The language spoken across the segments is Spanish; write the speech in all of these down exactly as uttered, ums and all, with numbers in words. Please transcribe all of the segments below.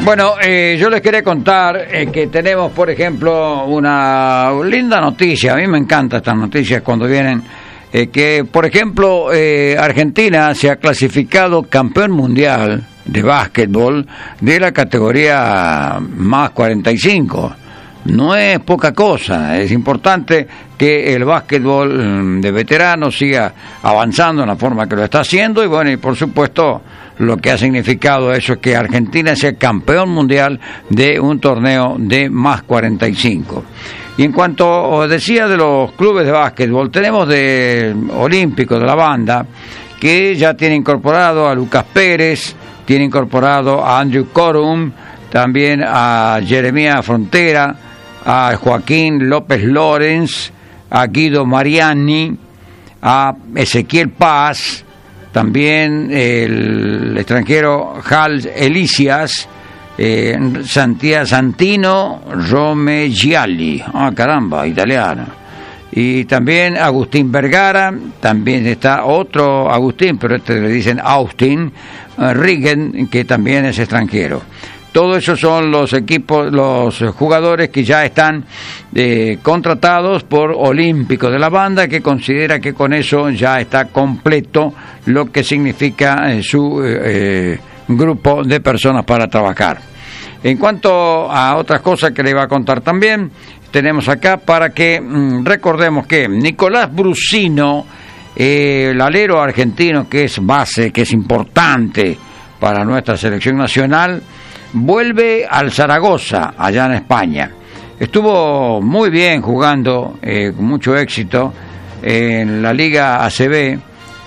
Bueno, eh, yo les quería contar eh, que tenemos, por ejemplo, una linda noticia. A mí me encantan estas noticias cuando vienen. Eh, que, por ejemplo, eh, Argentina se ha clasificado campeón mundial de básquetbol de la categoría más cuarenta y cinco. No es poca cosa, es importante que el básquetbol de veteranos siga avanzando en la forma que lo está haciendo y bueno, y por supuesto lo que ha significado eso es que Argentina sea campeón mundial de un torneo de más cuarenta y cinco. Y en cuanto decía de los clubes de básquetbol, tenemos de Olímpico de la Banda, que ya tiene incorporado a Lucas Pérez, tiene incorporado a Andrew Corum, también a Jeremías Frontera, a Joaquín López Lorenz, a Guido Mariani, a Ezequiel Paz, también el extranjero Hal Elisias, eh, Santiago Santino Romegiali, ah caramba, italiano, y también Agustín Vergara, también está otro Agustín, pero este le dicen Austin uh, Riggen, que también es extranjero. Todos esos son los equipos, los jugadores que ya están eh, contratados por Olímpico de la Banda, que considera que con eso ya está completo lo que significa eh, su eh, grupo de personas para trabajar. En cuanto a otras cosas que le iba a contar también, tenemos acá para que mmm, recordemos que Nicolás Brusino, eh, el alero argentino que es base, que es importante para nuestra selección nacional, vuelve al Zaragoza, allá en España. Estuvo muy bien jugando, eh, con mucho éxito, en la Liga A C B,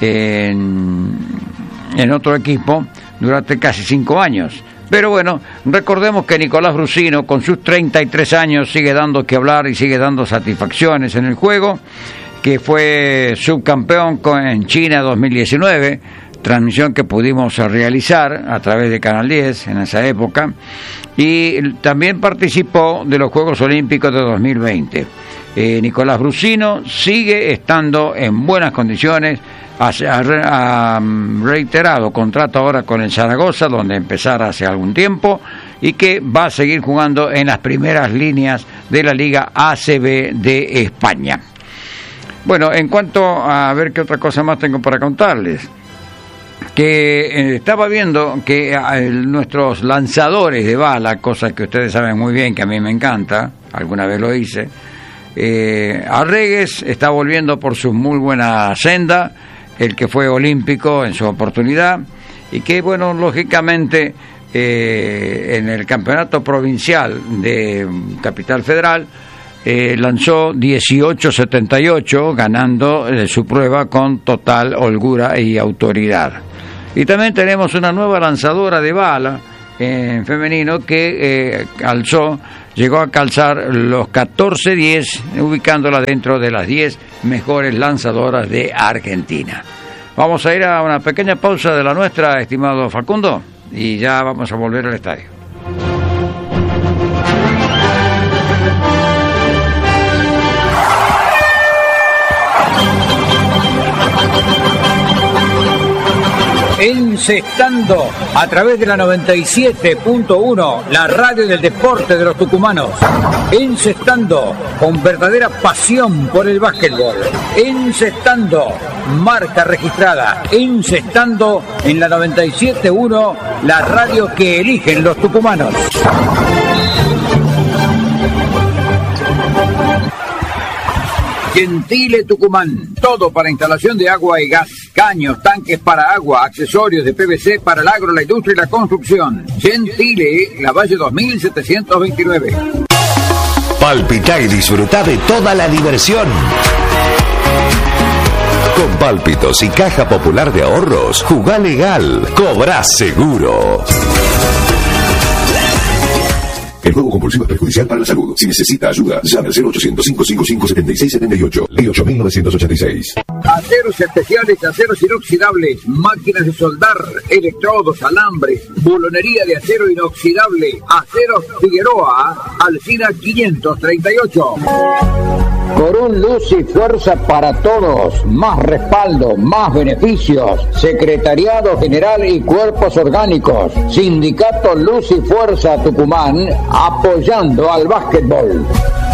en, en otro equipo, durante casi cinco años. Pero bueno, recordemos que Nicolás Brusino, con sus treinta y tres años, sigue dando que hablar y sigue dando satisfacciones en el juego, que fue subcampeón con, en China dos mil diecinueve, transmisión que pudimos realizar a través de Canal diez en esa época, y también participó de los Juegos Olímpicos de dos mil veinte. Eh, Nicolás Brusino sigue estando en buenas condiciones, ha, ha, ha reiterado contrato ahora con el Zaragoza, donde empezara hace algún tiempo, y que va a seguir jugando en las primeras líneas de la Liga A C B de España. Bueno, en cuanto a ver qué otra cosa más tengo para contarles, que eh, estaba viendo que eh, nuestros lanzadores de bala, cosa que ustedes saben muy bien que a mí me encanta, alguna vez lo hice, eh, Arregues está volviendo por su muy buena senda, el que fue olímpico en su oportunidad, y que bueno, lógicamente eh, en el campeonato provincial de Capital Federal eh, lanzó dieciocho setenta y ocho, ganando eh, su prueba con total holgura y autoridad. Y también tenemos una nueva lanzadora de bala en eh, femenino que eh, alzó, llegó a calzar los catorce diez, ubicándola dentro de las diez mejores lanzadoras de Argentina. Vamos a ir a una pequeña pausa de la nuestra, estimado Facundo, y ya vamos a volver al estadio. Encestando a través de la noventa y siete punto uno, la radio del deporte de los tucumanos. Encestando con verdadera pasión por el básquetbol. Encestando, marca registrada. Encestando en la noventa y siete punto uno, la radio que eligen los tucumanos. Gentile Tucumán, todo para instalación de agua y gas, caños, tanques para agua, accesorios de P V C para el agro, la industria y la construcción. Gentile, La Valle dos mil setecientos veintinueve. Palpitá y disfrutá de toda la diversión. Con Pálpitos y Caja Popular de Ahorros, jugá legal, cobrá seguro. El juego compulsivo es perjudicial para la salud. Si necesita ayuda, llame al cero ochocientos, cinco cinco cinco, siete seis siete ocho. Ley ocho mil novecientos ochenta y seis. Aceros especiales, aceros inoxidables, máquinas de soldar, electrodos, alambres, bulonería de acero inoxidable. Aceros Figueroa, Alsina quinientos treinta y ocho. Corún, luz y fuerza para todos. Más respaldo, más beneficios. Secretariado General y Cuerpos Orgánicos. Sindicato Luz y Fuerza Tucumán, apoyando al básquetbol.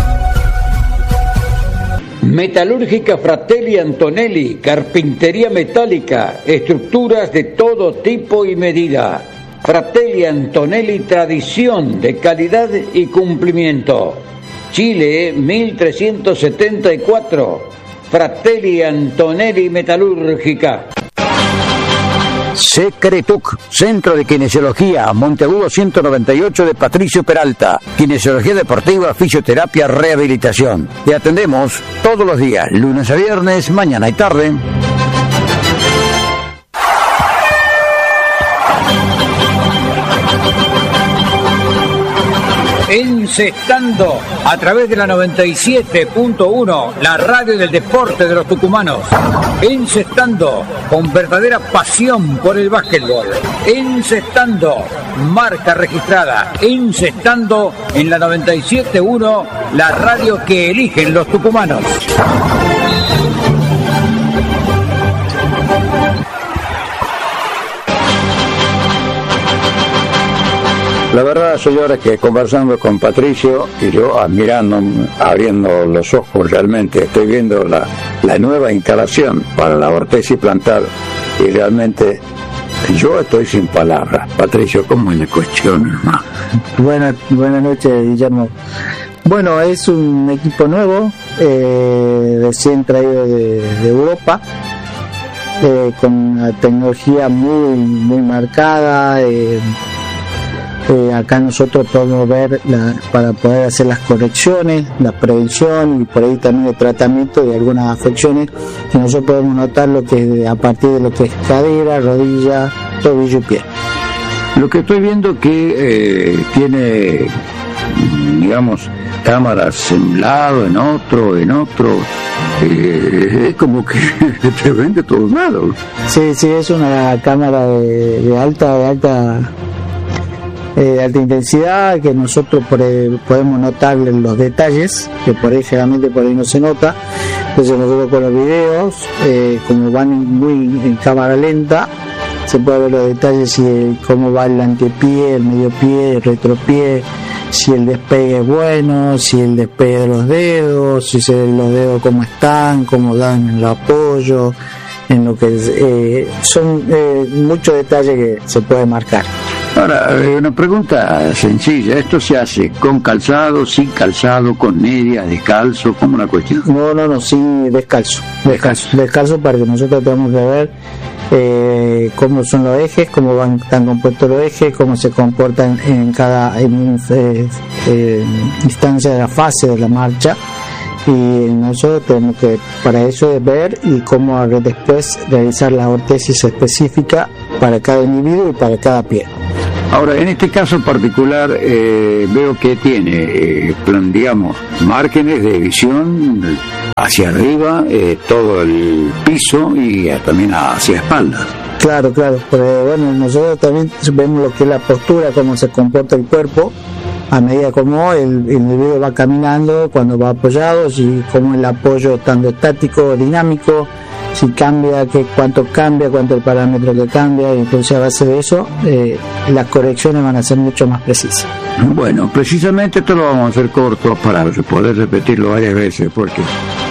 Metalúrgica Fratelli Antonelli, carpintería metálica, estructuras de todo tipo y medida. Fratelli Antonelli, tradición de calidad y cumplimiento. Chile mil trescientos setenta y cuatro. Fratelli Antonelli Metalúrgica. Secretuc, Centro de Kinesiología, Monteagudo ciento noventa y ocho de Patricio Peralta. Kinesiología deportiva, fisioterapia, rehabilitación. Y atendemos todos los días, lunes a viernes, mañana y tarde. Encestando a través de la noventa y siete punto uno, la radio del deporte de los tucumanos. Encestando con verdadera pasión por el básquetbol. Encestando, marca registrada. Encestando en la noventa y siete punto uno, la radio que eligen los tucumanos. La verdad, señores, que conversando con Patricio y yo admirando, abriendo los ojos realmente, estoy viendo la, la nueva instalación para la ortesis plantar y realmente yo estoy sin palabras. Patricio, ¿cómo es la cuestión, hermano? Buenas, buenas noches, Guillermo. Bueno, es un equipo nuevo, eh, recién traído de, de Europa, eh, con una tecnología muy, muy marcada. Eh, Eh, acá nosotros podemos ver la, para poder hacer las correcciones, la prevención y por ahí también el tratamiento de algunas afecciones que nosotros podemos notar lo que a partir de lo que es cadera, rodilla, tobillo y pie. Lo que estoy viendo que eh, tiene, digamos, cámaras en un lado, en otro, en otro, eh, es como que te ven de todos lados. Sí, sí, es una cámara de, de alta, de alta Eh, alta intensidad, que nosotros por, eh, podemos notar los detalles que por ahí generalmente por ahí no se nota. Entonces nosotros con los videos, eh, como van muy en cámara lenta, se puede ver los detalles, si el, cómo va el antepié, el medio pie, el retropié, si el despegue es bueno, si el despegue de los dedos, si se ven los dedos cómo están, cómo dan el apoyo, en lo que eh, son eh, muchos detalles que se puede marcar. Ahora, una pregunta sencilla, ¿esto se hace con calzado, sin calzado, con media, descalzo? ¿Cómo la cuestión? No, no, no, sí, descalzo, descalzo, descalzo para que nosotros tengamos que ver eh, cómo son los ejes, cómo van están compuestos los ejes, cómo se comportan en cada en, eh, eh, instancia de la fase de la marcha. Y nosotros tenemos que, para eso, es ver y cómo después realizar la ortesis específica para cada individuo y para cada pie. Ahora, en este caso en particular, eh, veo que tiene, eh, plan, digamos, márgenes de visión hacia arriba, eh, todo el piso y eh, también hacia espalda. Claro, claro, pero bueno, nosotros también vemos lo que es la postura, cómo se comporta el cuerpo a medida como el, el individuo va caminando, cuando va apoyado, si como el apoyo tanto estático o dinámico, si cambia, que cuánto cambia, cuánto el parámetro que cambia, y entonces a base de eso eh, las correcciones van a ser mucho más precisas. Bueno, precisamente esto lo vamos a hacer corto para poder repetirlo varias veces, porque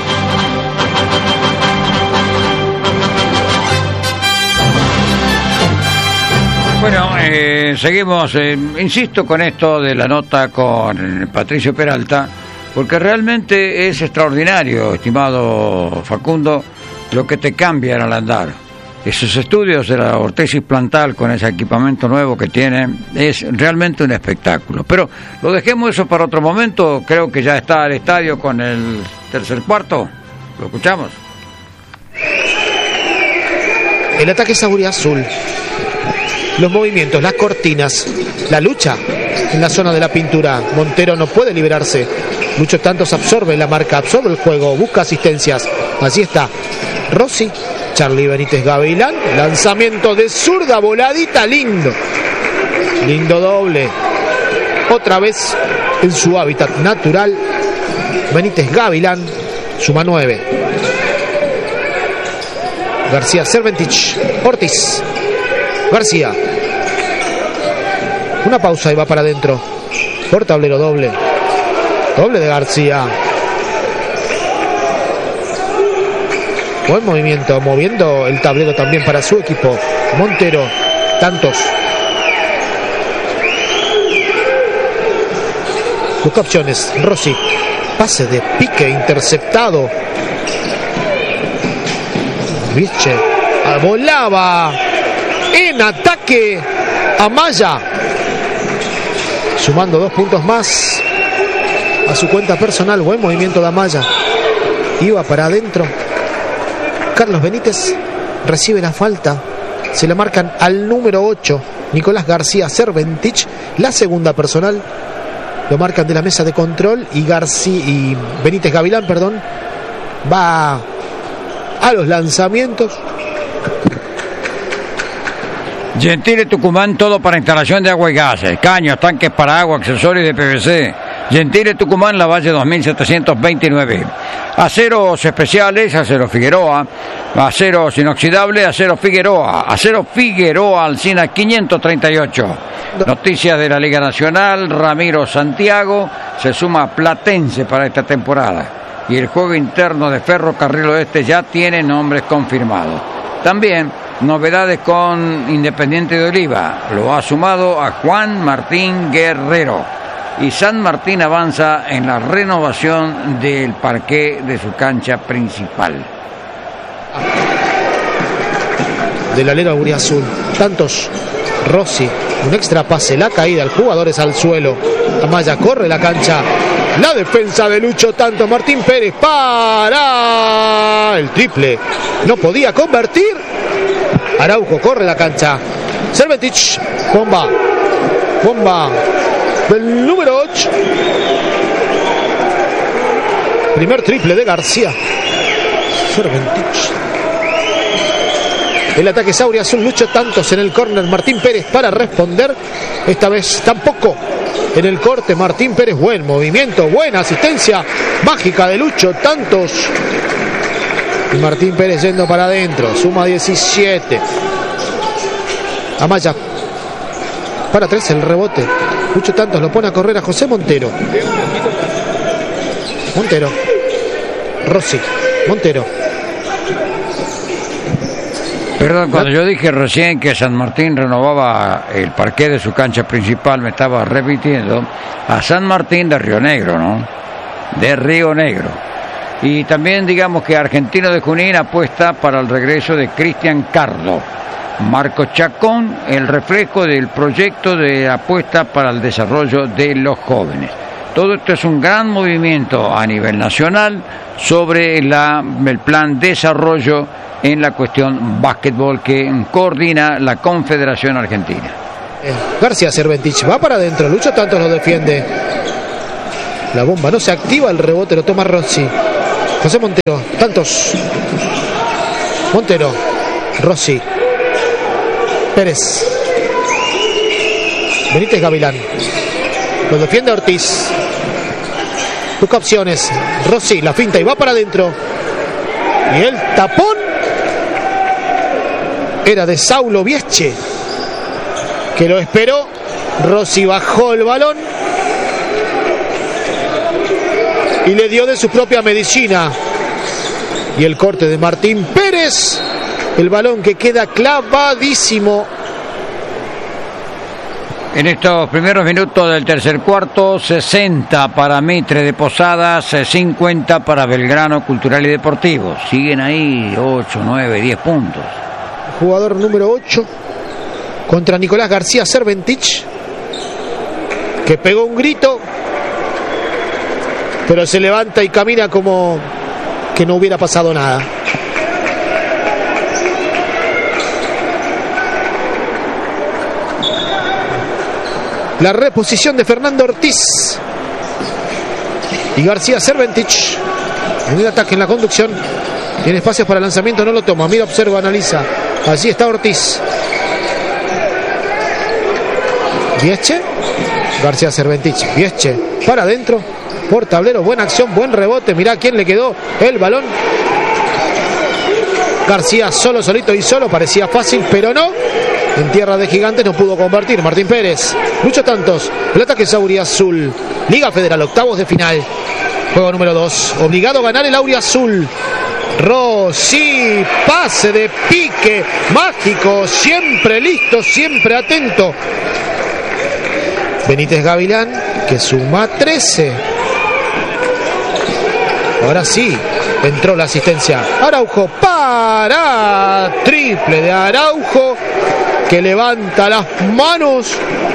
bueno, eh, seguimos, eh, insisto con esto de la nota con Patricio Peralta, porque realmente es extraordinario, estimado Facundo, lo que te cambian al andar. Esos estudios de la ortesis plantar con ese equipamiento nuevo que tienen es realmente un espectáculo. Pero lo dejemos eso para otro momento, creo que ya está el estadio con el tercer cuarto. ¿Lo escuchamos? El ataque es azul. Los movimientos, las cortinas, la lucha en la zona de la pintura. Montero no puede liberarse. Muchos tantos absorbe la marca, absorbe el juego, busca asistencias. Así está. Rossi, Charlie Benítez Gavilán, lanzamiento de zurda, voladita, lindo. Lindo doble. Otra vez en su hábitat natural. Benítez Gavilán, suma nueve. García Cerventich, Ortiz, García. Una pausa y va para adentro. Por tablero doble. Doble de García. Buen movimiento, moviendo el tablero también para su equipo. Montero, tantos. Busca opciones, Rossi. Pase de pique interceptado. Vizche. Volaba en ataque Amaya. Sumando dos puntos más a su cuenta personal. Buen movimiento de Amaya. Iba para adentro. Carlos Benítez recibe la falta. Se le marcan al número ocho, Nicolás García Cerventich. La segunda personal. Lo marcan de la mesa de control. Y García y Benítez Gavilán, perdón, va a los lanzamientos. Gentile Tucumán, todo para instalación de agua y gases, caños, tanques para agua, accesorios de P V C. Gentile Tucumán, La Valle dos mil setecientos veintinueve. Aceros especiales, Acero Figueroa. Aceros inoxidables, Acero Figueroa. Acero Figueroa, Alsina quinientos treinta y ocho. Noticias de la Liga Nacional, Ramiro Santiago se suma a Platense para esta temporada. Y el juego interno de Ferrocarril Oeste ya tiene nombres confirmados. También novedades con Independiente de Oliva. Lo ha sumado a Juan Martín Guerrero. Y San Martín avanza en la renovación del parqué de su cancha principal. Del alero auriazul, tantos. Rossi, un extra pase, la caída, el jugador es al suelo. Amaya corre la cancha. La defensa de Lucho Tantos, Martín Pérez para el triple. No podía convertir. Araujo corre la cancha. Cerventich, bomba. Bomba del número ocho. Primer triple de García Cerventich. El ataque es auriazul, Lucho Tantos en el córner, Martín Pérez para responder. Esta vez tampoco en el corte, Martín Pérez. Buen movimiento, buena asistencia mágica de Lucho Tantos. Y Martín Pérez yendo para adentro, suma diecisiete. Amaya para tres, el rebote. Lucho Tantos lo pone a correr a José Montero. Montero. Rossi. Montero. Perdón, cuando yo dije recién que San Martín renovaba el parqué de su cancha principal, me estaba repitiendo a San Martín de Río Negro, ¿no? De Río Negro. Y también digamos que Argentino de Junín apuesta para el regreso de Cristian Cardo. Marco Chacón, el reflejo del proyecto de apuesta para el desarrollo de los jóvenes. Todo esto es un gran movimiento a nivel nacional sobre la, el plan desarrollo en la cuestión básquetbol que coordina la Confederación Argentina. García Cerventich va para adentro, Lucho Tantos lo defiende. La bomba no se activa, el rebote lo toma Rossi. José Montero, Tantos. Montero, Rossi. Pérez. Benítez Gavilán. Lo defiende Ortiz. Busca opciones. Rossi, la finta y va para adentro. Y el tapón era de Saulo Viesche, que lo esperó. Rossi bajó el balón y le dio de su propia medicina. Y el corte de Martín Pérez. El balón que queda clavadísimo. En estos primeros minutos del tercer cuarto, sesenta para Mitre de Posadas, cincuenta para Belgrano Cultural y Deportivo. Siguen ahí ocho, nueve, diez puntos. Jugador número ocho contra Nicolás García Cerventich, que pegó un grito, pero se levanta y camina como que no hubiera pasado nada. La reposición de Fernando Ortiz y García Cerventich en el ataque, en la conducción. Tiene espacios para lanzamiento, no lo toma. Mira, observa, analiza. Allí está Ortiz. Viesche. García Cerventich. Viesche para adentro. Por tablero, buena acción, buen rebote. Mirá quién le quedó el balón. García solo, solito y solo. Parecía fácil, pero no. En tierra de gigantes no pudo convertir. Martín Pérez. Lucho Tantos. El ataque es auriazul. Liga Federal, octavos de final. Juego número dos. Obligado a ganar el auriazul. Rossi. Pase de pique. Mágico. Siempre listo, siempre atento. Benítez Gavilán, que suma trece. Ahora sí, entró la asistencia. Araujo para triple de Araujo, que levanta las manos.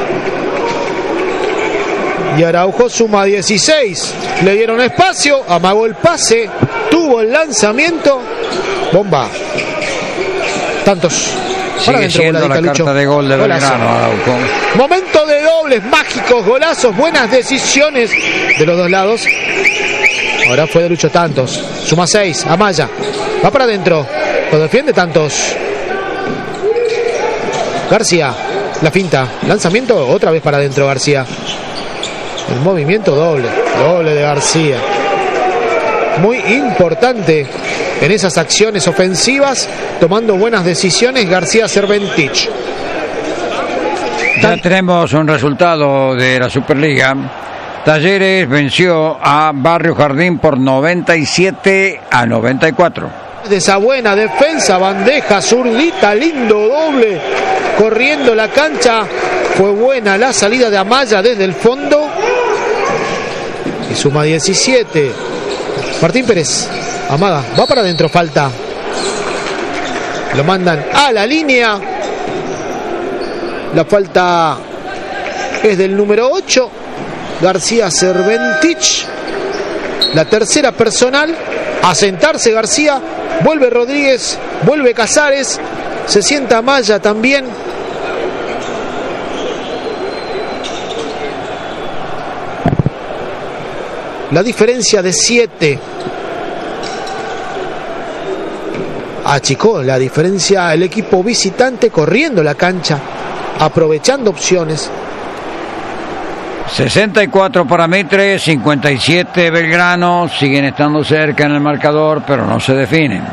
Y Araujo suma dieciséis. Le dieron espacio, amagó el pase, tuvo el lanzamiento. Bomba. Tantos. Sigue adentro, siendo la carta Lucho. de gol de Belgrano, Araujo. Momento de dobles, mágicos, golazos, buenas decisiones de los dos lados. Ahora fue de Lucho Tantos. Suma seis, Amaya. Va para adentro. Lo defiende Tantos. García. La finta. Lanzamiento otra vez para adentro García. El movimiento doble. Doble de García. Muy importante en esas acciones ofensivas, tomando buenas decisiones García Cerventich. Ya tenemos un resultado de la Superliga. Talleres venció a Barrio Jardín por noventa y siete a noventa y cuatro. De esa buena defensa, bandeja zurdita, lindo doble, corriendo la cancha. Fue buena la salida de Amaya desde el fondo. Y suma diecisiete. Martín Pérez, amaga, va para adentro, falta. Lo mandan a la línea. La falta es del número ocho, García Cerventich. La tercera personal. A sentarse García. Vuelve Rodríguez. Vuelve Casares. Se sienta Amaya también. La diferencia de siete. Achicó la diferencia el equipo visitante, corriendo la cancha, aprovechando opciones. sesenta y cuatro para Mitre, cincuenta y siete Belgrano. Siguen estando cerca en el marcador, pero no se definen.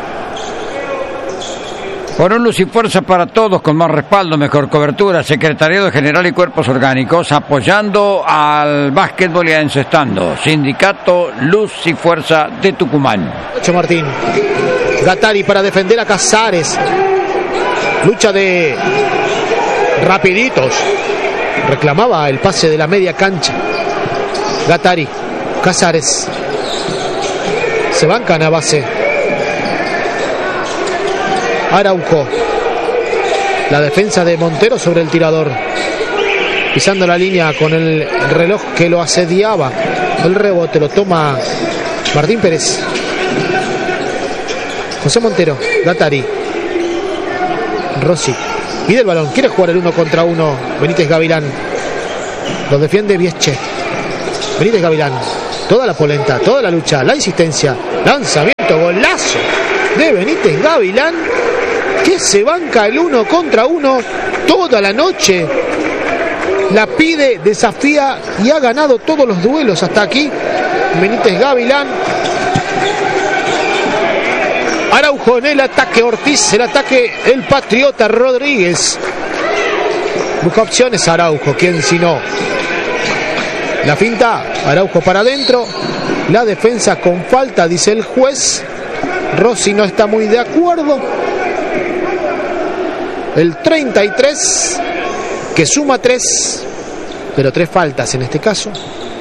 Por un luz y fuerza para todos, con más respaldo, mejor cobertura, Secretariado General y Cuerpos Orgánicos, apoyando al básquetbol y encestando. Sindicato Luz y Fuerza de Tucumán. ocho Martín. Gatari para defender a Casares. Lucha de rapiditos. Reclamaba el pase de la media cancha. Gatari. Casares. Se bancan a base. Araujo. La defensa de Montero sobre el tirador. Pisando la línea con el reloj que lo asediaba. El rebote lo toma Martín Pérez. José Montero, Gatari. Rossi. Pide el balón, quiere jugar el uno contra uno. Benítez Gavilán. Lo defiende Viesche. Benítez Gavilán. Toda la polenta, toda la lucha, la insistencia. Lanzamiento, golazo de Benítez Gavilán, que se banca el uno contra uno toda la noche. La pide, desafía y ha ganado todos los duelos hasta aquí. Benítez Gavilán. Araujo en el ataque, Ortiz, el ataque, el patriota Rodríguez. Busca opciones Araujo, ¿quién si no? La finta, Araujo para adentro. La defensa con falta, dice el juez. Rossi no está muy de acuerdo. El treinta y tres, que suma tres, pero tres faltas en este caso.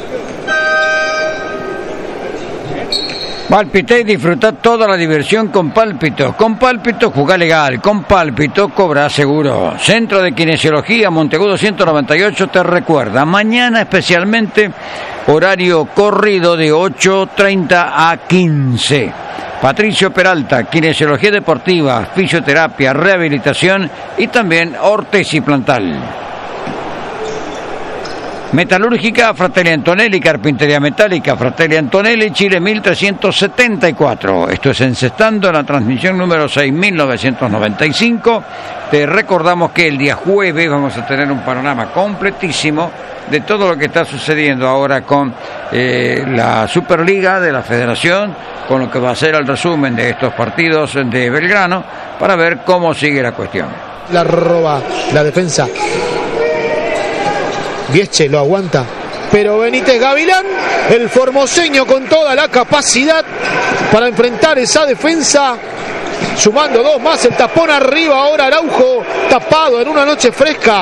Palpité y disfruta toda la diversión con Pálpito. Con Pálpito jugá legal, con Pálpito cobra seguro. Centro de Kinesiología Monteagudo ciento noventa y ocho te recuerda. Mañana especialmente horario corrido de ocho treinta a quince. Patricio Peralta, Kinesiología Deportiva, Fisioterapia, Rehabilitación y también Ortesis Plantal. Metalúrgica Fratelli Antonelli, Carpintería Metálica Fratelli Antonelli, Chile mil trescientos setenta y cuatro. Esto es Encestando, la transmisión número seis mil novecientos noventa y cinco. Te recordamos que el día jueves vamos a tener un panorama completísimo de todo lo que está sucediendo ahora con eh, la Superliga de la Federación, con lo que va a ser el resumen de estos partidos de Belgrano, para ver cómo sigue la cuestión. La roba la defensa. Vieche lo aguanta, pero Benítez Gavilán, el formoseño con toda la capacidad para enfrentar esa defensa, sumando dos más, el tapón arriba ahora Araujo, tapado en una noche fresca.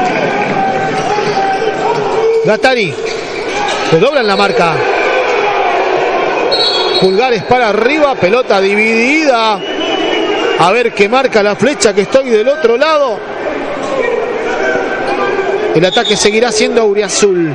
Gattari, le doblan la marca. Pulgares para arriba, pelota dividida. A ver qué marca la flecha, que estoy del otro lado. El ataque seguirá siendo auriazul.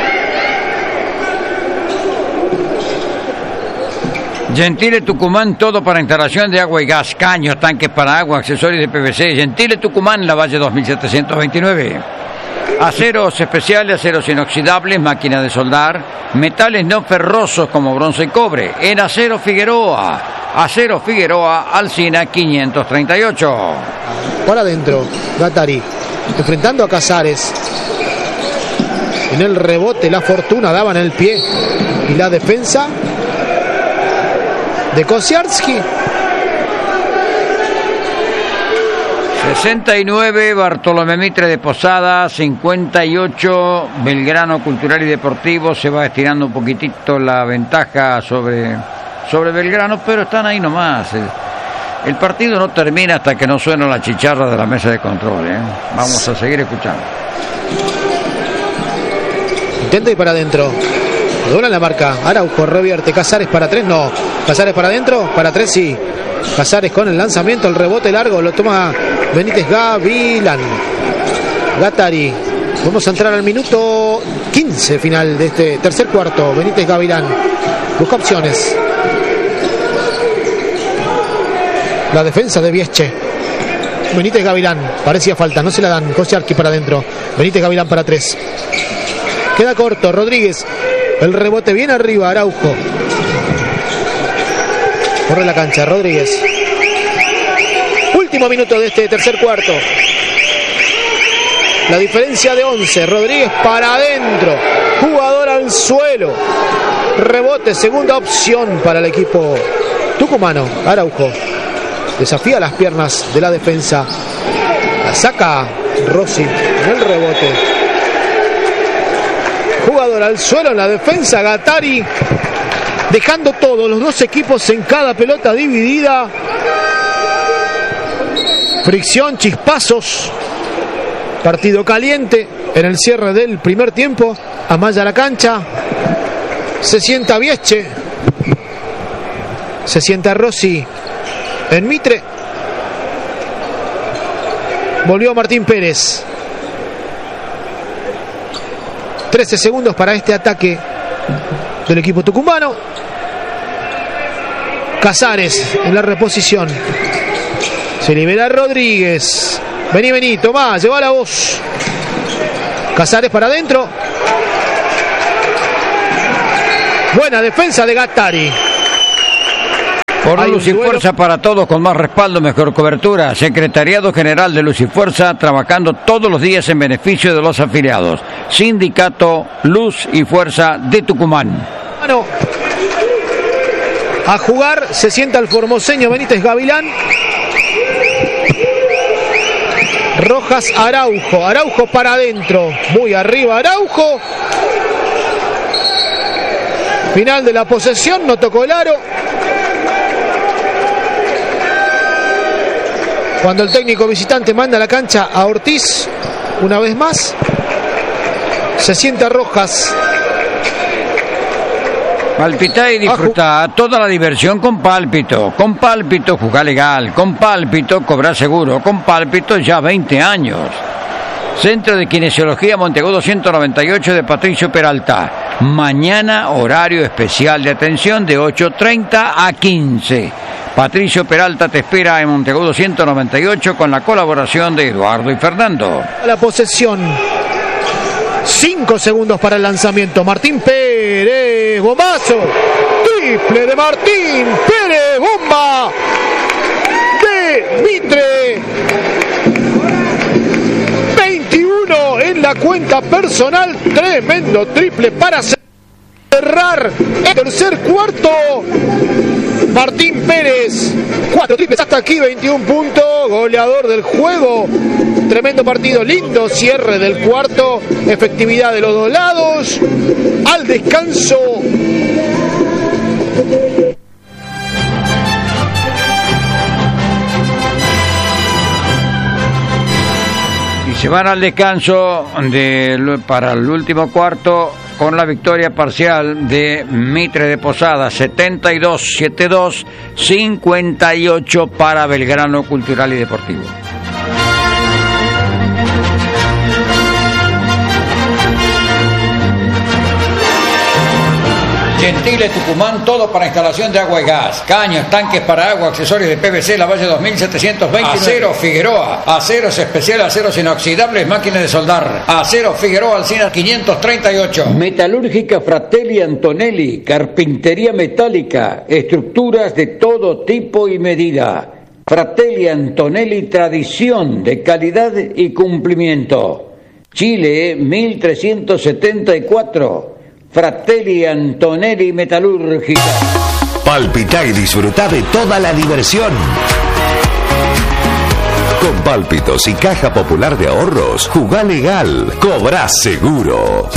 Gentile Tucumán, todo para instalación de agua y gas, caños, tanques para agua, accesorios de P V C. Gentile Tucumán, La Valle dos mil setecientos veintinueve. Aceros especiales, aceros inoxidables, máquina de soldar, metales no ferrosos como bronce y cobre. En Acero Figueroa, Acero Figueroa, Alsina quinientos treinta y ocho. Para adentro, Gattari, enfrentando a Casares. En el rebote, la fortuna daba en el pie. Y la defensa de Kosiarski. sesenta y nueve, Bartolomé Mitre de Posada, cincuenta y ocho, Belgrano Cultural y Deportivo. Se va estirando un poquitito la ventaja sobre, sobre Belgrano, pero están ahí nomás. El, el partido no termina hasta que no suena la chicharra de la mesa de control, ¿eh? Vamos a seguir escuchando. Intenta ir para adentro. Dobla la marca. Araujo revierte. Casares para tres, no. Casares para adentro. Para tres, sí. Casares con el lanzamiento. El rebote largo. Lo toma Benítez Gavilán. Gattari. Vamos a entrar al minuto quince final de este tercer cuarto. Benítez Gavilán busca opciones. La defensa de Vieche. Benítez Gavilán. Parecía falta. No se la dan. Kosiarski para adentro. Benítez Gavilán para tres. Queda corto, Rodríguez. El rebote bien arriba, Araujo. Corre la cancha, Rodríguez. Último minuto de este tercer cuarto. La diferencia de once. Rodríguez para adentro. Jugador al suelo. Rebote, segunda opción para el equipo tucumano. Araujo desafía las piernas de la defensa. La saca Rossi en el rebote. Jugador al suelo en la defensa, Gattari, dejando todos los dos equipos en cada pelota dividida. Fricción, chispazos, partido caliente en el cierre del primer tiempo. Amaya la cancha, se sienta Vieche, se sienta Rossi en Mitre. Volvió Martín Pérez. trece segundos para este ataque del equipo tucumano. Casares en la reposición. Se libera Rodríguez. Vení, vení, tomá, lleva la voz. Casares para adentro. Buena defensa de Gattari. Por Luz y Fuerza para todos, con más respaldo, mejor cobertura. Secretariado General de Luz y Fuerza, trabajando todos los días en beneficio de los afiliados. Sindicato Luz y Fuerza de Tucumán. Bueno, a jugar se sienta el formoseño Benítez Gavilán. Rojas, Araujo. Araujo para adentro. Muy arriba Araujo. Final de la posesión, no tocó el aro. Cuando el técnico visitante manda a la cancha a Ortiz, una vez más, se sienta Rojas. Palpita y disfruta toda la diversión con Pálpito. Con Pálpito jugá legal. Con Pálpito cobra seguro. Con Pálpito ya veinte años. Centro de Kinesiología Monteagudo ciento noventa y ocho de Patricio Peralta. Mañana horario especial de atención de ocho treinta a quince. Patricio Peralta te espera en Monteagudo ciento noventa y ocho con la colaboración de Eduardo y Fernando. La posesión Cinco segundos para el lanzamiento. Martín Pérez, bombazo. Triple de Martín Pérez, bomba de Mitre. veintiuno en la cuenta personal. Tremendo triple para cerrar el tercer cuarto. Martín Pérez, cuatro triples hasta aquí, veintiún puntos, goleador del juego. Tremendo partido, lindo cierre del cuarto, efectividad de los dos lados. Al descanso. Y se van al descanso de, para el último cuarto con la victoria parcial de Mitre de Posadas, setenta y dos setenta y dos, cincuenta y ocho para Belgrano Cultural y Deportivo. Gentile Tucumán, todo para instalación de agua y gas, caños, tanques para agua, accesorios de P V C, la Valle dos mil setecientos veinte. Acero Figueroa, aceros especial, aceros inoxidables, máquinas de soldar. Acero Figueroa, Alcina quinientos treinta y ocho. Metalúrgica Fratelli Antonelli, carpintería metálica, estructuras de todo tipo y medida. Fratelli Antonelli, tradición de calidad y cumplimiento. Chile mil trescientos setenta y cuatro. Fratelli Antonelli Metalúrgica. Palpitá y disfrutá de toda la diversión. Con Pálpitos y Caja Popular de Ahorros, jugá legal, cobrá seguro.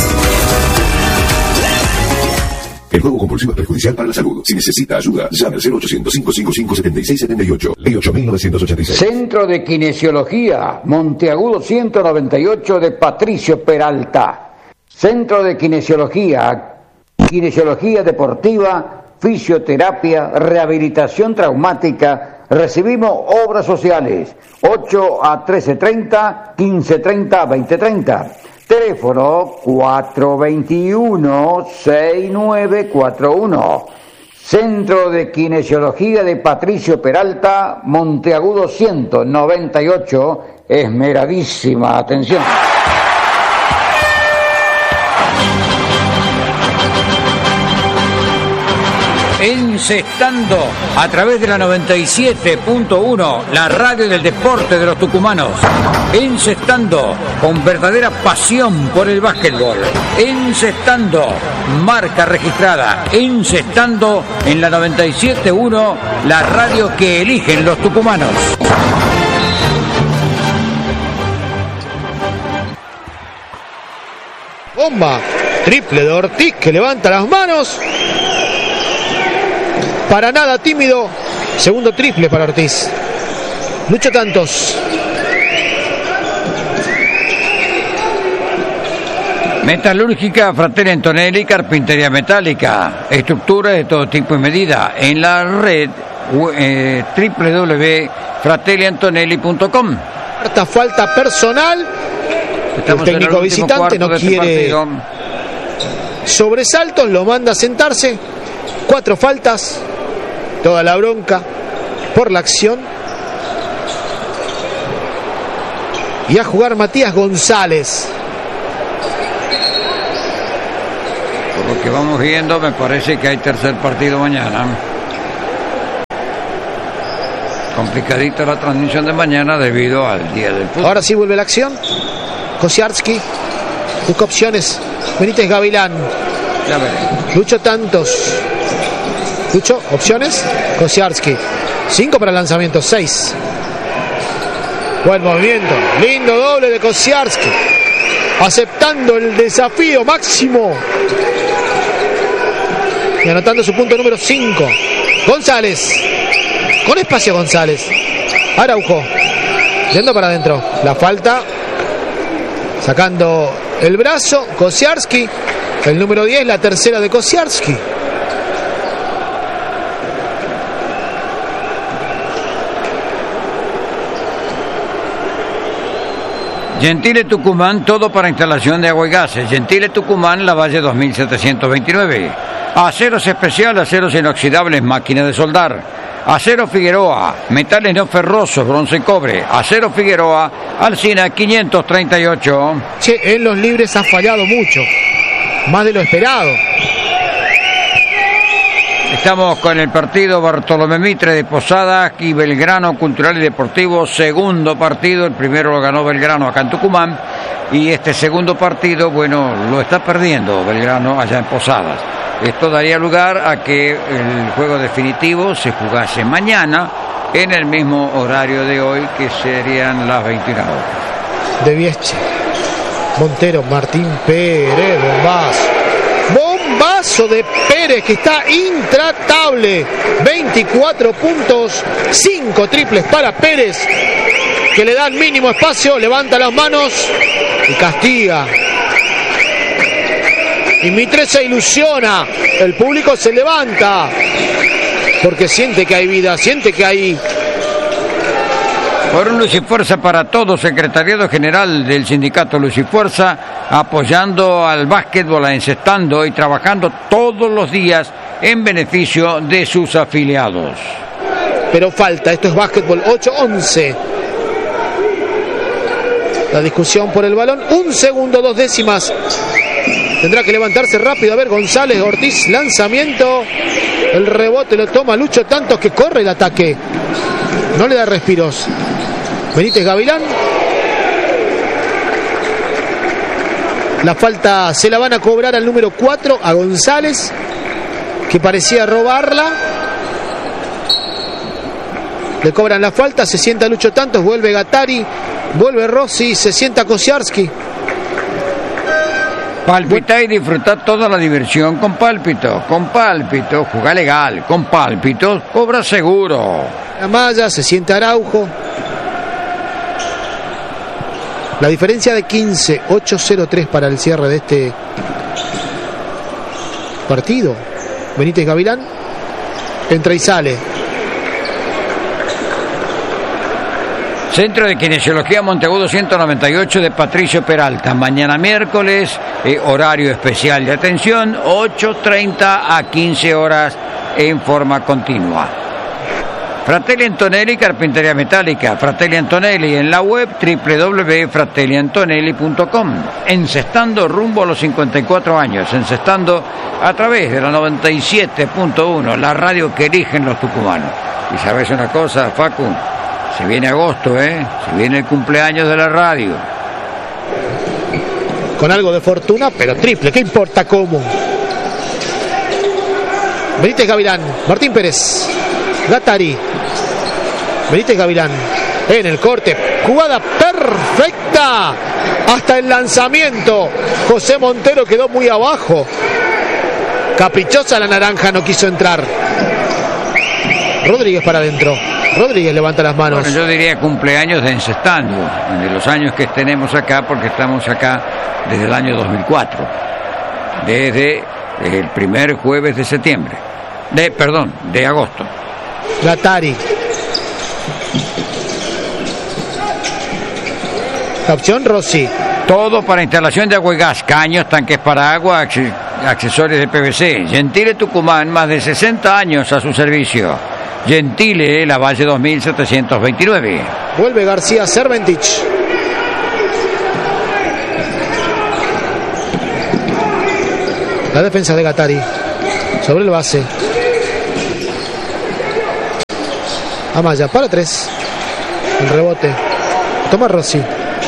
El juego compulsivo es perjudicial para la salud. Si necesita ayuda, llame al cero ochocientos, cinco cinco cinco, siete seis siete ocho. Ley ocho mil novecientos ochenta y seis. Centro de Kinesiología, Monteagudo ciento noventa y ocho de Patricio Peralta. Centro de Kinesiología, Kinesiología Deportiva, Fisioterapia, Rehabilitación Traumática. Recibimos obras sociales, ocho a trece treinta, quince treinta, veinte treinta. Teléfono cuatro veintiuno, sesenta y nueve cuarenta y uno. Centro de Kinesiología de Patricio Peralta, Monteagudo ciento noventa y ocho. Esmeradísima atención. Encestando a través de la noventa y siete punto uno, la radio del deporte de los tucumanos. Encestando con verdadera pasión por el básquetbol. Encestando, marca registrada. Encestando en la noventa y siete punto uno, la radio que eligen los tucumanos. Bomba, triple de Ortiz que levanta las manos. Para nada tímido. Segundo triple para Ortiz. Lucho Tantos. Metalúrgica Fratelli Antonelli, carpintería metálica, estructuras de todo tipo y medida. En la red eh, doble u doble u doble u punto fratelli antonelli punto com. Cuarta falta personal. Estamos el técnico visitante no quiere este sobresaltos, lo manda a sentarse. Cuatro faltas. Toda la bronca por la acción. Y a jugar Matías González. Por lo que vamos viendo, me parece que hay tercer partido mañana. Complicadita la transmisión de mañana debido al día del fútbol. Ahora sí vuelve la acción. Kosiarski busca opciones. Benítez Gavilán. Ya veremos. Lucho Tantos. Lucho, opciones. Kosiarski. Cinco para el lanzamiento, seis. Buen movimiento. Lindo doble de Kosiarski. Aceptando el desafío máximo. Y anotando su punto número cinco. González. Con espacio González. Araujo. Yendo para adentro. La falta. Sacando el brazo. Kosiarski. El número diez, la tercera de Kosiarski. Gentile Tucumán, todo para instalación de agua y gases. Gentile Tucumán, la Valle dos mil setecientos veintinueve. Aceros especial, aceros inoxidables, máquina de soldar. Acero Figueroa, metales no ferrosos, bronce y cobre. Acero Figueroa, Alsina quinientos treinta y ocho. Che, en los libres ha fallado mucho, más de lo esperado. Estamos con el partido Bartolomé Mitre de Posadas y Belgrano Cultural y Deportivo, segundo partido. El primero lo ganó Belgrano acá en Tucumán y este segundo partido, bueno, lo está perdiendo Belgrano allá en Posadas. Esto daría lugar a que el juego definitivo se jugase mañana en el mismo horario de hoy, que serían las veintiuna horas. De Viesche, Montero, Martín Pérez, bombazo. Bombazo de Pérez, que está intratable. veinticuatro puntos, cinco triples para Pérez, que le dan mínimo espacio, levanta las manos y castiga. Y Mitre se ilusiona, el público se levanta, porque siente que hay vida, siente que hay... Por un Luz y Fuerza para todos, Secretariado General del Sindicato Luz y Fuerza, apoyando al básquetbol, encestando y trabajando todos los días en beneficio de sus afiliados. Pero falta, esto es básquetbol, ocho once. La discusión por el balón, un segundo, dos décimas. Tendrá que levantarse rápido, a ver, González Ortiz, lanzamiento. El rebote lo toma Lucho, tanto que corre el ataque. No le da respiros. Benítez Gavilán. La falta se la van a cobrar al número cuatro, a González, que parecía robarla. Le cobran la falta, se sienta Lucho Tantos, vuelve Gattari, vuelve Rossi, se sienta Kosiarski. Palpita y disfrutar toda la diversión con Pálpito. Con Pálpito, juega legal. Con Pálpito, cobra seguro. La malla, se siente Araujo. La diferencia de quince, ocho cero tres para el cierre de este partido. Benítez Gavilán entra y sale. Centro de Kinesiología Monteagudo ciento noventa y ocho de Patricio Peralta. Mañana miércoles, eh, horario especial de atención, ocho treinta a quince horas en forma continua. Fratelli Antonelli, Carpintería Metálica. Fratelli Antonelli en la web doble u doble u doble u punto fratelli antonelli punto com. Encestando rumbo a los cincuenta y cuatro años. Encestando a través de la noventa y siete punto uno, la radio que eligen los tucumanos. Y sabes una cosa, Facu, se viene agosto, ¿eh? Se viene el cumpleaños de la radio. Con algo de fortuna, pero triple, ¿qué importa cómo? Benítez Gavilán, Martín Pérez, Gattari, Benítez Gavilán, en el corte, jugada perfecta, hasta el lanzamiento. José Montero quedó muy abajo. Caprichosa la naranja, no quiso entrar. Rodríguez para adentro. Rodríguez levanta las manos. Bueno, yo diría cumpleaños de Encestando, de los años que tenemos acá, porque estamos acá desde el año dos mil cuatro, desde el primer jueves de septiembre, de perdón, de agosto. Gattari. La opción Rossi. Todo para instalación de agua y gas, caños, tanques para agua, accesorios de P V C. Gentile Tucumán, más de sesenta años a su servicio. Gentile, La Valle dos mil setecientos veintinueve. Vuelve García Cerventich. La defensa de Gattari sobre el base. Amaya para tres. El rebote. Toma Rossi.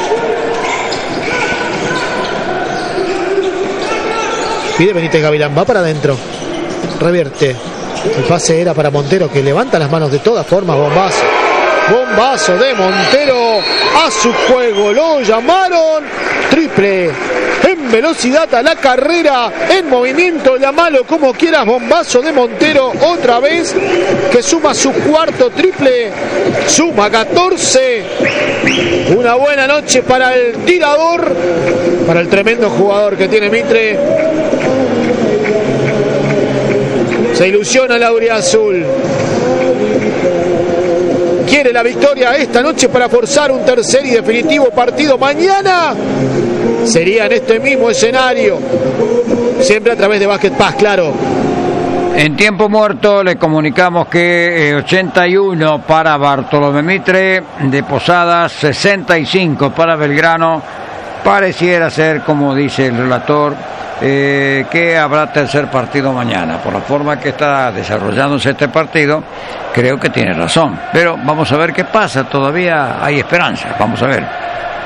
Pide Benítez Gavilán. Va para adentro. Revierte. El pase era para Montero, que levanta las manos de todas formas. Bombazo. Bombazo de Montero a su juego. Lo llamaron. Triple. En velocidad a la carrera. En movimiento. Llámalo como quieras. Bombazo de Montero. Otra vez. Que suma su cuarto triple. Suma catorce. Una buena noche para el tirador. Para el tremendo jugador que tiene Mitre. Se ilusiona el auriazul. Quiere la victoria esta noche para forzar un tercer y definitivo partido mañana. Sería en este mismo escenario. Siempre a través de Básquet Paz, claro. En tiempo muerto le comunicamos que eh, ochenta y uno para Bartolomé Mitre de Posadas, sesenta y cinco para Belgrano. Pareciera ser, como dice el relator, eh, que habrá tercer partido mañana. Por la forma que está desarrollándose este partido, creo que tiene razón. Pero vamos a ver qué pasa, todavía hay esperanza, vamos a ver.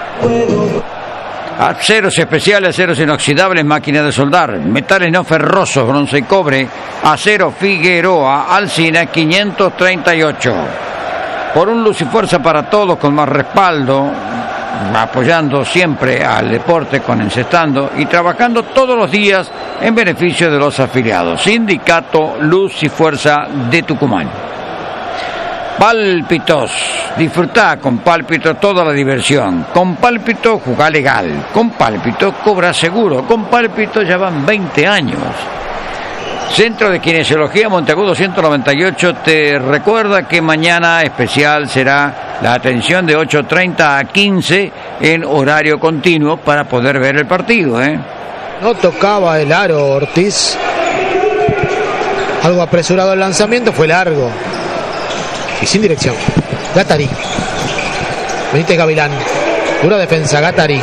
Aceros especiales, aceros inoxidables, máquina de soldar, metales no ferrosos, bronce y cobre, acero Figueroa, Alsina quinientos treinta y ocho. Por un luz y fuerza para todos, con más respaldo, apoyando siempre al deporte con Encestando y trabajando todos los días en beneficio de los afiliados. Sindicato Luz y Fuerza de Tucumán. Pálpitos, disfrutá con Pálpito toda la diversión. Con Pálpito jugá legal. Con Pálpito cobra seguro. Con Pálpito ya van veinte años. Centro de Kinesiología Monteagudo ciento noventa y ocho te recuerda que mañana especial será la atención de ocho treinta a quince en horario continuo para poder ver el partido, ¿eh? No tocaba el aro Ortiz. Algo apresurado el lanzamiento, fue largo y sin dirección. Gatari. Benítez Gavilán. Dura defensa, Gatari.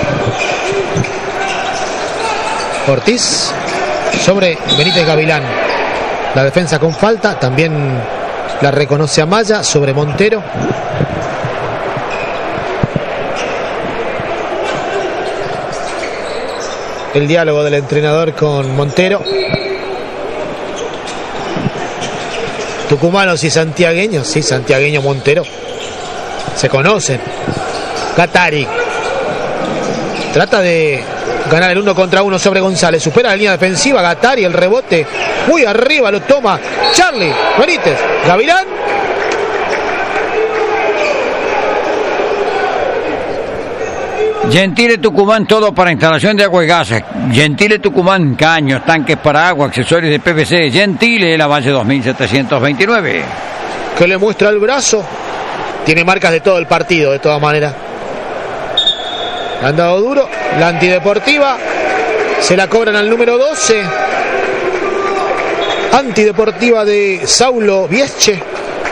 Ortiz sobre Benítez Gavilán. La defensa con falta. También la reconoce Amaya sobre Montero. El diálogo del entrenador con Montero. Tucumanos y santiagueños, sí, santiagueño Montero se conocen. Gatari trata de ganar el uno contra uno sobre González, supera la línea defensiva. Gatari, el rebote muy arriba, lo toma Charlie Benítez Gavilán. Gentile Tucumán, todo para instalación de agua y gas. Gentile Tucumán, caños, tanques para agua, accesorios de P V C. Gentile, la Valle dos mil setecientos veintinueve. Que le muestra el brazo. Tiene marcas de todo el partido, de todas maneras. Le han dado duro. La antideportiva se la cobran al número doce. Antideportiva de Saulo Viesche.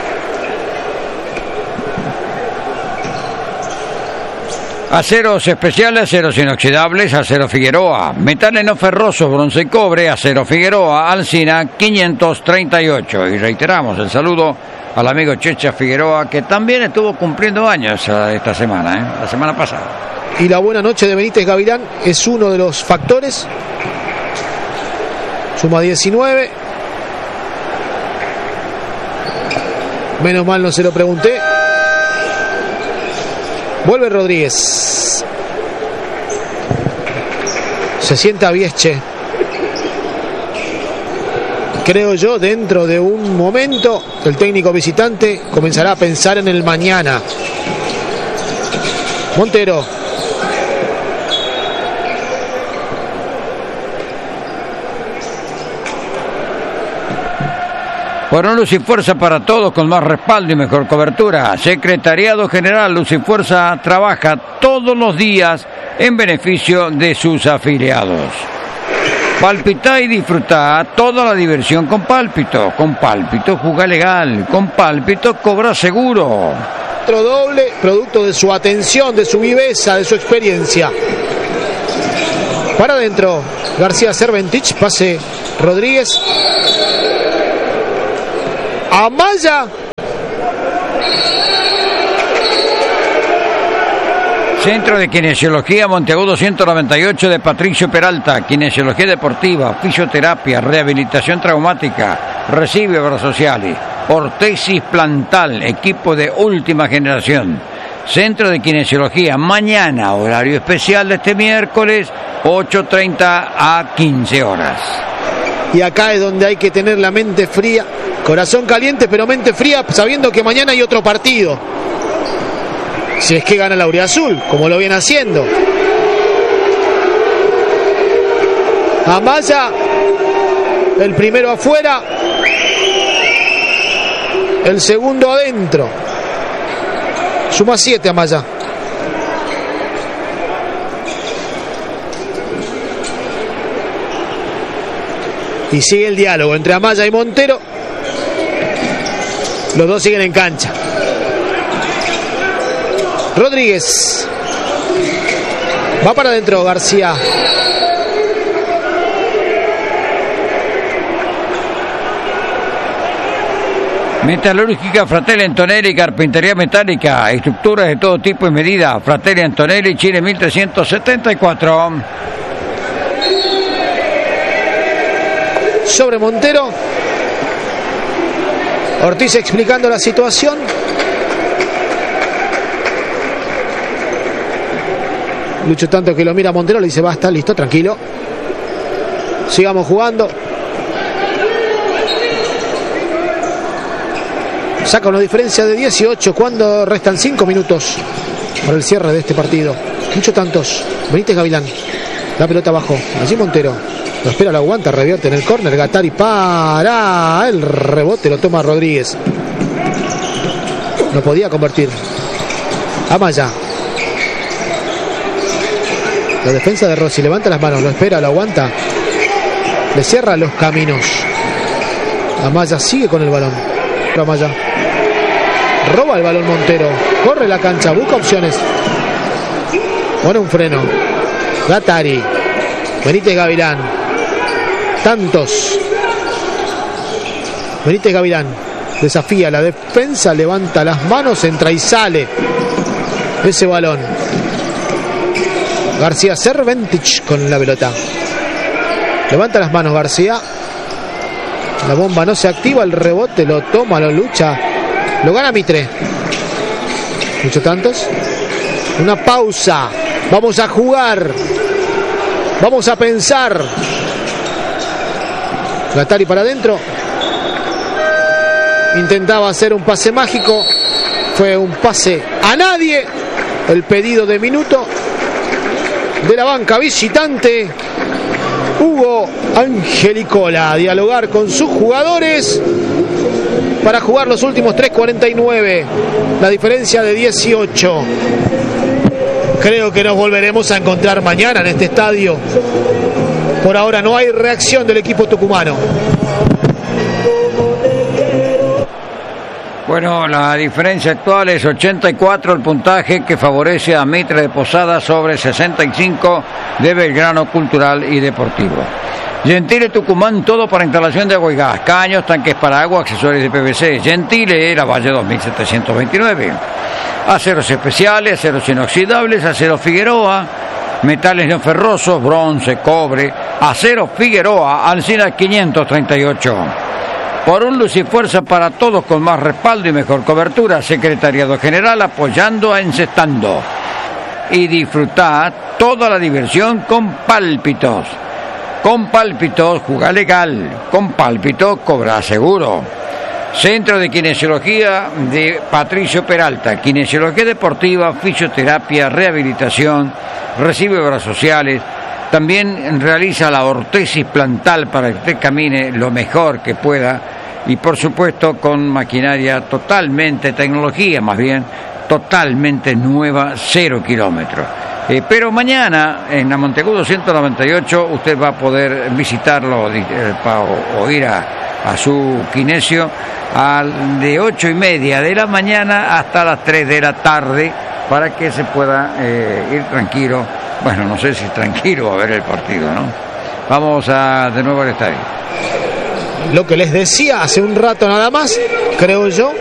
Aceros especiales, aceros inoxidables, acero Figueroa, metales no ferrosos, bronce y cobre, acero Figueroa, Alsina quinientos treinta y ocho. Y reiteramos el saludo al amigo Checha Figueroa, que también estuvo cumpliendo años esta semana, ¿eh? la semana pasada. Y la buena noche de Benítez Gavilán es uno de los factores. Suma diecinueve. Menos mal no se lo pregunté. Vuelve Rodríguez. Se sienta Viesche. Creo yo, dentro de un momento, el técnico visitante comenzará a pensar en el mañana. Montero. Por un Luz y Fuerza para todos, con más respaldo y mejor cobertura. Secretariado General Luz y Fuerza trabaja todos los días en beneficio de sus afiliados. Palpitá y disfrutá toda la diversión con Pálpito. Con Pálpito jugá legal. Con Pálpito cobra seguro. Otro doble, producto de su atención, de su viveza, de su experiencia. Para adentro, García Cerventich, pase Rodríguez. Amaya. Centro de Kinesiología Monteagudo ciento noventa y ocho de Patricio Peralta. Kinesiología deportiva, fisioterapia, rehabilitación traumática, recibe obras sociales, ortesis plantal, equipo de última generación. Centro de Kinesiología, mañana, horario especial de este miércoles, ocho treinta a quince horas. Y acá es donde hay que tener la mente fría, corazón caliente, pero mente fría, sabiendo que mañana hay otro partido. Si es que gana el Auriazul, como lo viene haciendo. Amaya, el primero afuera, el segundo adentro. Suma siete Amaya. Y sigue el diálogo entre Amaya y Montero. Los dos siguen en cancha. Rodríguez. Va para adentro García. Metalúrgica Fratelli Antonelli, carpintería metálica, estructuras de todo tipo y medida. Fratelli Antonelli, Chile mil trescientos setenta y cuatro. Sobre Montero. Ortiz explicando la situación. Lucho tanto que lo mira a Montero, le dice basta, listo, tranquilo. Sigamos jugando. Saca una diferencia de dieciocho cuando restan cinco minutos para el cierre de este partido. Mucho tantos. Benítez Gavilán. La pelota abajo. Allí Montero. Lo espera, lo aguanta, revierte en el córner. Gattari para el rebote, lo toma Rodríguez. No podía convertir. Amaya. La defensa de Rossi levanta las manos, lo espera, lo aguanta. Le cierra los caminos. Amaya sigue con el balón. Amaya. Roba el balón Montero. Corre la cancha, busca opciones. Pone un freno. Gattari. Benítez Gavilán. Tantos. Benítez Gavilán. Desafía la defensa, levanta las manos, entra y sale ese balón. García Cerventich con la pelota. Levanta las manos García. La bomba no se activa, el rebote lo toma, lo lucha. Lo gana Mitre. Mucho tantos. Una pausa. Vamos a jugar. Vamos a pensar. Gattari para adentro. Intentaba hacer un pase mágico. Fue un pase a nadie. El pedido de minuto de la banca visitante. Hugo Angelicola a dialogar con sus jugadores para jugar los últimos tres cuarenta y nueve. La diferencia de dieciocho. Creo que nos volveremos a encontrar mañana en este estadio. Por ahora no hay reacción del equipo tucumano. Bueno, la diferencia actual es ochenta y cuatro, el puntaje que favorece a Mitre de Posada sobre sesenta y cinco de Belgrano Cultural y Deportivo. Gentile Tucumán, todo para instalación de agua y gas, caños, tanques para agua, accesorios de P V C. Gentile, La Valle dos mil setecientos veintinueve. Aceros especiales, aceros inoxidables, acero Figueroa, metales no ferrosos, bronce, cobre, acero Figueroa, Alcina quinientos treinta y ocho. Por un luz y fuerza para todos con más respaldo y mejor cobertura. Secretariado General apoyando a Encestando. Y disfrutad toda la diversión con Pálpitos. Con Pálpitos, juega legal. Con Pálpitos, cobra seguro. Centro de Kinesiología de Patricio Peralta. Kinesiología deportiva, fisioterapia, rehabilitación, recibe obras sociales. También realiza la ortesis plantal para que usted camine lo mejor que pueda y por supuesto con maquinaria totalmente, tecnología más bien, totalmente nueva, cero kilómetros. Eh, pero mañana en la Monteagudo ciento noventa y ocho usted va a poder visitarlo eh, para, o, o ir a, a su kinesio al, de ocho y media de la mañana hasta las tres de la tarde para que se pueda eh, ir tranquilo. Bueno, no sé si tranquilo a ver el partido, ¿no? Vamos a de nuevo al estadio. Lo que les decía hace un rato nada más, creo yo,